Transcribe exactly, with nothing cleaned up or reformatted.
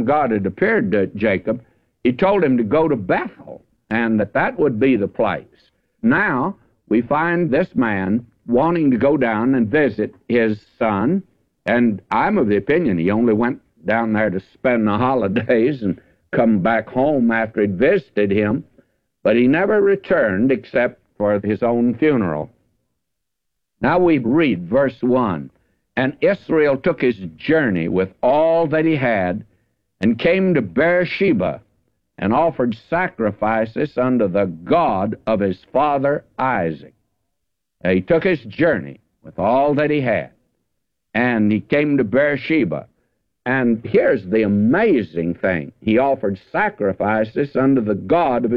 time God had appeared to Jacob, he told him to go to Bethel, and that that would be the place. Now, we find this man wanting to go down and visit his son, and I'm of the opinion he only went down there to spend the holidays and come back home after he'd visited him, but he never returned except for his own funeral. Now we read verse one. And Israel took his journey with all that he had, and came to Beersheba, and offered sacrifices unto the God of his father Isaac. He took his journey with all that he had, and he came to Beersheba. And here's the amazing thing. He offered sacrifices unto the God of his